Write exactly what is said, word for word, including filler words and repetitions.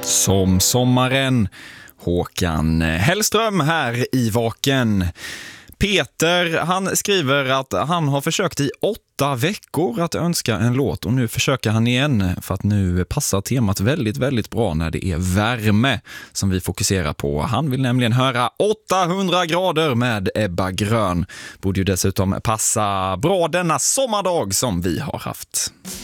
Som sommaren. Håkan Hellström här i Vaken. Peter, han skriver att han har försökt i åtta veckor att önska en låt och nu försöker han igen för att nu passar temat väldigt, väldigt bra när det är värme som vi fokuserar på. Han vill nämligen höra åttahundra grader med Ebba Grön. Borde ju dessutom passa bra denna sommardag som vi har haft.